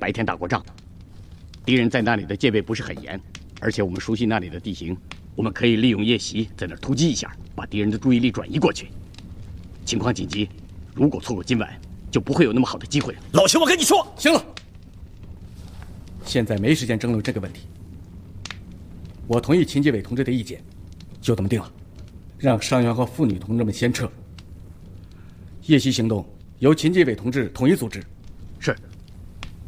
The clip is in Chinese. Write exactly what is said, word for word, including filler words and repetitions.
白天打过仗，敌人在那里的戒备不是很严，而且我们熟悉那里的地形，我们可以利用夜袭在那儿突击一下，把敌人的注意力转移过去。情况紧急，如果错过今晚，就不会有那么好的机会了。 老秦，我跟你说， 行了，现在没时间争论这个问题。我同意秦继伟同志的意见，就这么定了，让伤员和妇女同志们先撤。夜袭行动由秦继伟同志统一组织。 是。